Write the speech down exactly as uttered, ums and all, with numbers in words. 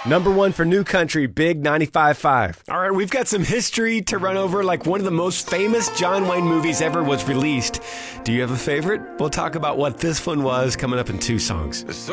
Number one for New Country, Big ninety-five point five. All right, we've got some history to run over, like one of the most famous John Wayne movies ever was released. Do you have a favorite? We'll talk about what this one was coming up in two songs. So